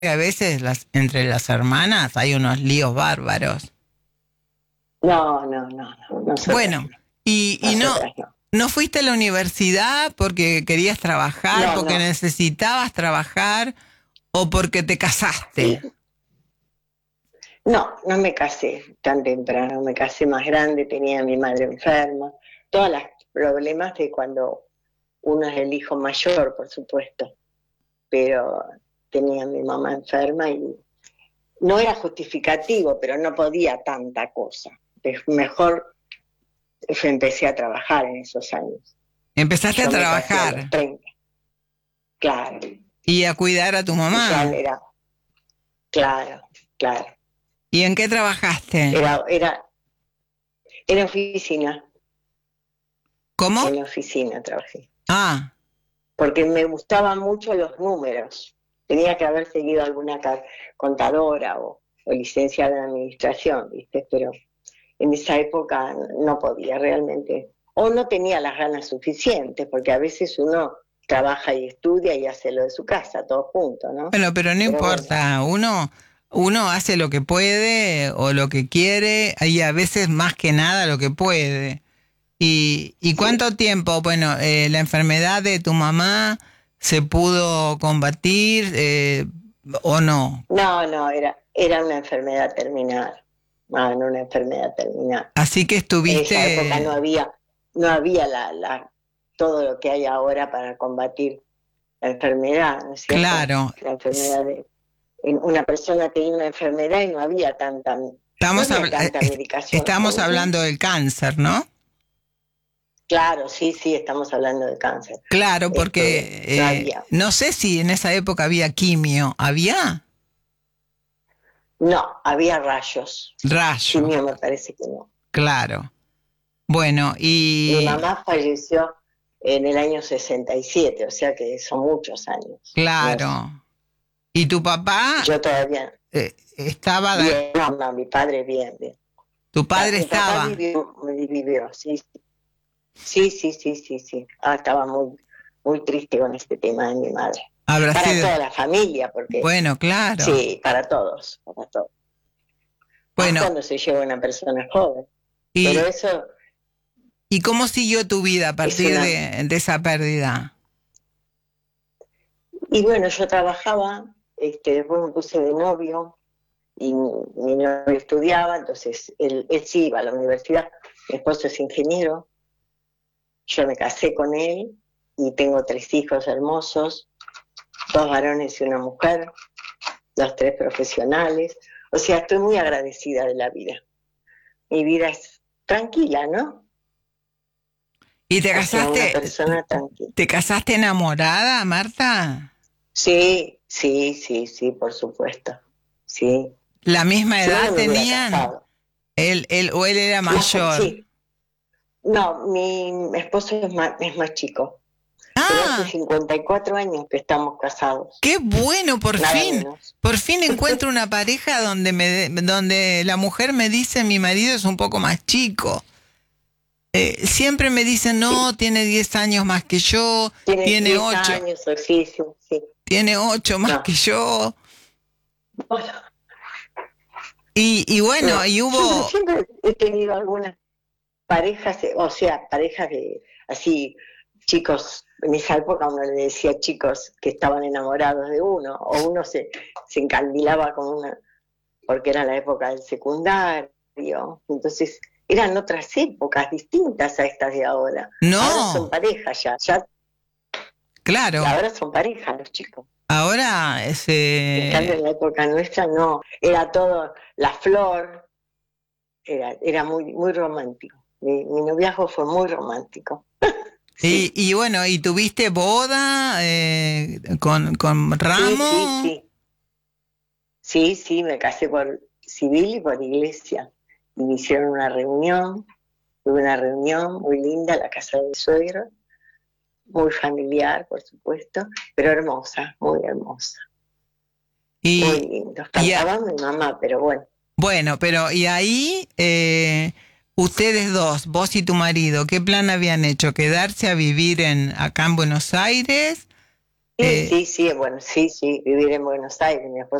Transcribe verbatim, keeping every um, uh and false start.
que a veces las, entre las hermanas hay unos líos bárbaros. No, no, no, no, nosotras Bueno, no, y, y no, nosotras no. no fuiste a la universidad porque querías trabajar, No, porque no, necesitabas trabajar o porque te casaste. y no, no me casé tan temprano, me casé más grande, tenía a mi madre enferma, todos los problemas de cuando uno es el hijo mayor, por supuesto, pero tenía a mi mamá enferma y no era justificativo, pero no podía tanta cosa. Mejor empecé a trabajar en esos años. Empezaste a Yo me casé a los trabajar treinta, claro, y a cuidar a tu y ya mamá. era, claro, claro. ¿Y en qué trabajaste? Era, era, era oficina, ¿Cómo? en oficina trabajé. Ah, Porque me gustaban mucho los números. Tenía que haber seguido alguna contadora o, o licenciada en administración, ¿viste? Pero en esa época no podía realmente, o no tenía las ganas suficientes, porque a veces uno trabaja y estudia y hace lo de su casa, todo junto, ¿no? bueno, pero no Pero bueno, importa, uno, uno hace lo que puede o lo que quiere y a veces más que nada lo que puede. ¿Y, y sí. cuánto tiempo? Bueno, eh, la enfermedad de tu mamá se pudo combatir eh, o no. No, no, era, era una enfermedad terminal. No, no una enfermedad terminal. Así que En esa época no estuviste, había, no había la, la, todo lo que hay ahora para combatir la enfermedad, ¿no es cierto? claro, La enfermedad de, una persona tenía una enfermedad y no había tanta, no estamos, había habl- eh, tanta est- medicación. estamos hablando del cáncer, ¿no? Claro, sí, sí, estamos hablando de cáncer. Claro, Este, porque no eh, había, no sé si en esa época había quimio. ¿Había? no, había rayos. Rayos, Quimio me parece que no. claro. Bueno, Mi y mamá falleció en el año sesenta y siete, o sea que son muchos años. No es, claro. ¿Y tu papá yo todavía, eh, estaba, de- bien, no, no, mi padre bien, bien. tu padre Mi papá estaba? vivió, vivió, sí, sí, sí, sí, sí, sí. Ah, estaba muy, muy triste con este tema de mi madre. Habrá Para sido. toda la familia, porque Bueno, claro. sí, para todos, para todos. Más Bueno, cuando se lleva una persona joven. Pero ¿y, eso y cómo siguió tu vida a es partir una... de, de esa pérdida? Y bueno, yo trabajaba, este, después me puse de novio, y mi, mi novio estudiaba, entonces él, él sí iba a la universidad. Mi esposo es ingeniero, yo me casé con él y tengo tres hijos hermosos, dos varones y una mujer, los tres profesionales. O sea, estoy muy agradecida de la vida. Mi vida es tranquila, ¿no? ¿Y te O sea, una casaste, persona tranquila. te casaste enamorada, Marta? Sí, sí, sí, sí, por supuesto. Sí. ¿La misma Si no, edad no me hubiera tenían? casado. Él, él o él era Más, mayor. sí. No, mi esposo es más, es más chico. Pero hace Ah, cincuenta y cuatro años que estamos casados. qué bueno, por Nada fin. menos. Por fin encuentro una pareja donde me, donde la mujer me dice mi marido es un poco más chico. Eh, siempre me dicen, Sí. no, tiene diez años más que yo, Tiene tiene diez ocho, años, sí, sí, sí. tiene ocho más No. que yo. Bueno, Y, y bueno, no. y Siempre, hubo, siempre he tenido algunas parejas, o sea, parejas de así, chicos, en esa época uno le decía chicos que estaban enamorados de uno, o uno se, se encandilaba con una, porque era la época del secundario, entonces eran otras épocas distintas a estas de ahora. Ahora son no, parejas ya, ya, claro, ahora son parejas los chicos. ahora En cambio, en ese, la época nuestra no, era todo la flor, era, era muy, muy romántico. Mi, mi noviazgo fue muy romántico. y, Sí, y bueno, y tuviste boda eh, con, con sí, sí, ramo. sí. Sí, sí, me casé por civil y por iglesia. Y me hicieron una reunión, tuve una reunión muy linda en la casa de mi suegro, muy familiar, por supuesto, pero hermosa, muy hermosa, muy Y, lindo. y a- Faltaba mi mamá, pero bueno. bueno, pero y ahí eh, ustedes dos, vos y tu marido, ¿qué plan habían hecho? ¿Quedarse a vivir en acá en Buenos Aires? Sí, Eh, sí, sí, bueno, sí, sí, vivir en Buenos Aires, mi esposo